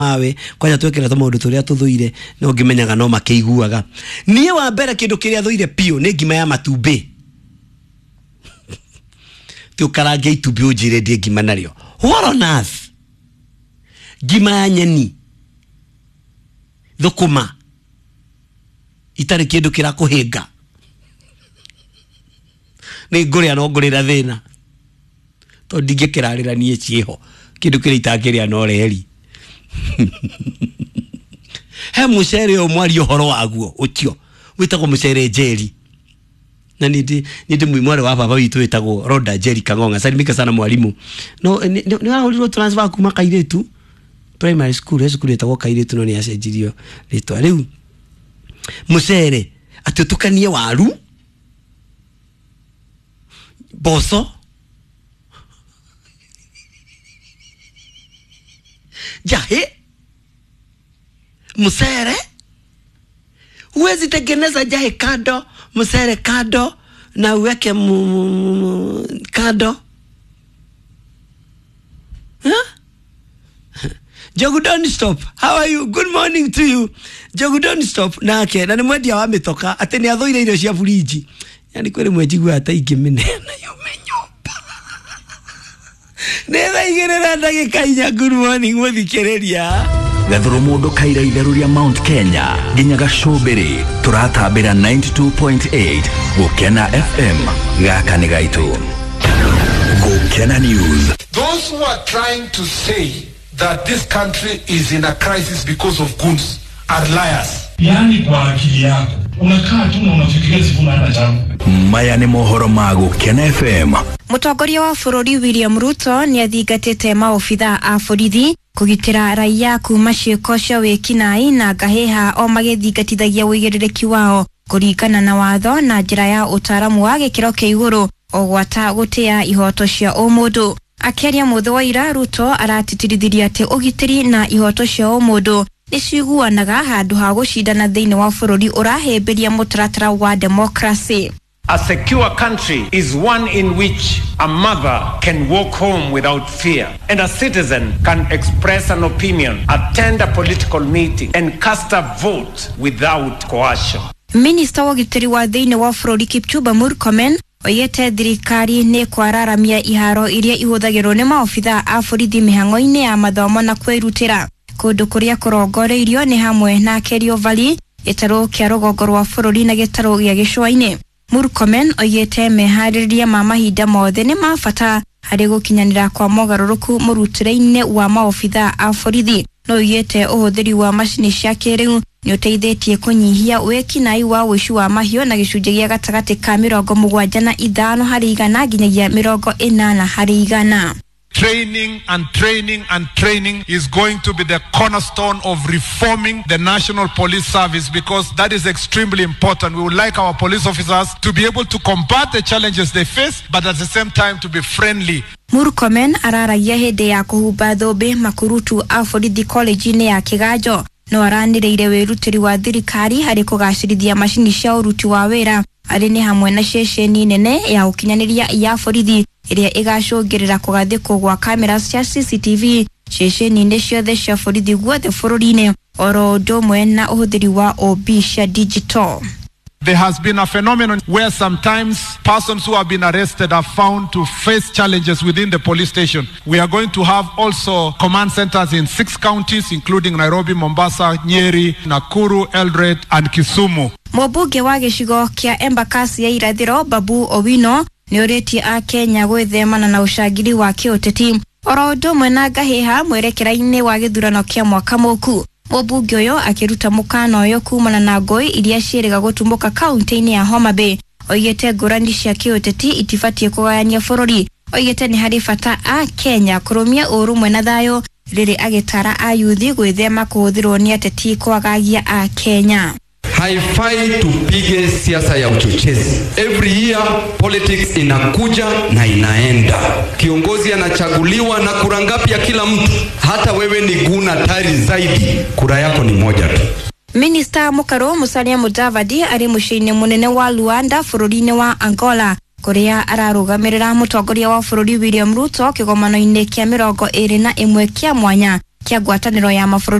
mawe kwanja twekera to maundu turia tuthuire no ngimenyaga no makeiguaga nie wa mbere kindu kiria thuire pio ni ngima ya matumbi tu karange itumbi unjire ndie ngima nario what on earth ngima ya nyeni thukuma itari kindu kira kuhinga ni nguria no ngurira thina to ndingikirarira nie cieho kindu kira itakiria no reri he mucere o mwari uhoro waguo ucio witagwo mucere Jerry na nindi muimware wa baba witu witagwo Roda Jerry Kangonga salimika sana mwalimu no ni wahorirwo transfer kuma Kairetu primary school etagwo Kairetu no ni acenjirio ritwa riu mucere atutukanie waru boso jahe musere uwezi tengeneza jahe kado musere kado na uweke kado huh? Jogu, don't stop. How are you? Good morning to you. Jogu, don't stop. Nake na ni mwendia wa mitoka ate ni athoire irio cia buriji yani kwere mwenjigwa ata ingimene na yomenyopa neva igerera ndagika inya. Good morning muthikereria gathuru mundu kaira itheru ria Mount Kenya nginya Gacubiri turatambira 92.8 Gukena FM gaka ni gaitu Gukena News. Those who are trying to say that this country is in a crisis because of goons are liars. Yani kwa akili yako unakaa tu na unafikiria sifuna hata jambo. Maya ni mohoro ma Gukena FM. Mutongoria wa bururi William Ruto ni athingatite maofitha a borithi kugitira raia kuma ciiko cia wikinai na ngaheha o magithingatithagia wigiririki wao kurikana na watho na njira ya utaramu wa gikiro kia iguru o gwata gutia ihoto cia umundu. Akiaria mutho wa ira Ruto aratitirithiria ati ugitiri na ihoto cia umundu niciguanaga handu ha gucindana thiini wa bururi urahemberia mutaratara wa democracy. A secure country is one in which a mother can walk home without fear and a citizen can express an opinion, attend a political meeting and cast a vote without coercion. Minister wa gitiri wa thiini wa bururi Kipchumba Murkomen oyete thirikari ni kwararamia iharo iria ihuthagirwo ni maofitha a borithi mihango-ini ya mathomo na kwirutira kundu kuria kurongoreirio ni hamwe na Kerio Valley, gitaro kia rugongo rwa bururi na gitaro gia gicua-ini. Murkomen oyete mehaririria ma mahinda mothe ni mabata hari gukinyanira kwa mogaruruku murutire-ini wa maofitha a borithi. No oyete uhuthiri wa macini cia kiriu ni uteithĩtie kunyihia wekinai wa wici wa mahio na gicunjĩ gia gatagati ka 75 harĩ igana nginyagia 80 harĩ igana. Training and training and training is going to be the cornerstone of reforming the National Police Service because that is extremely important. We would like our police officers to be able to combat the challenges they face, but at the same time to be friendly. Murkomen araragia hĩndĩ ya kũhumba thũmbĩ makurutu a borithi college-inĩ ya Kiganjo no aranireire wirutiri wa thirikari hari kugacirithia macini cia uruti wa wira ari ni hamwe na ceceni nene ya ukinyaniria ya borithi iria igacungirira kugathikwo gwa cameras cia CCTV ceceni-inĩ ciothe cia borithi guothe bũrũri-inĩ oro ũndũ na ũhũthĩri wa OB cia digital. There has been a phenomenon where sometimes persons who have been arrested are found to face challenges within the police station. We are going to have also command centers in 6 counties including Nairobi, Mombasa, Nyeri, Nakuru, Eldoret and Kisumu. Mũmbunge wa gĩcigo kĩa Embakasi ya irathĩro Babu Owino ni ũrĩtie a Kenya gwĩthemana na ũcangiri wa kĩũteti oro ũndũ ũmwe na ngaheha mwerekera-inĩ wa gĩthurano kĩa mwaka mũku. Mũmbunge ũyũ akiruta mũkana ũyũ kumana na ngũĩ iria ciĩrĩga gũtumũka kaunti-inĩ ya Homa Bay. Oigĩte ngũrani cia kĩũteti itibatie kũgayania bũrũri. Oigĩte nĩ harĩ bata a Kenya kũrũmia ũrũmwe na thayũ rĩrĩ agĩtara a yuthi gwĩthema kũhũthĩrwo nĩ ateti kwagagia a Kenya. Haifai tupige siasa ya uchochezi. Every year politics inakuja na inaenda. Kiongozi anachaguliwa na kura ngapi ya kila mtu. Hata wewe ni guna tari zaidi, kura yako ni moja tu. Minister Mukaro Musalia Mudavadi ari muciĩ-inĩ munene wa Luanda bũrũri-inĩ wa Angola kuria ararugamirira mutongoria wa bũrũri William Ruto kĩgomano-inĩ kĩa 21 kĩa mwanya kia ngwatanĩro ya mabũrũri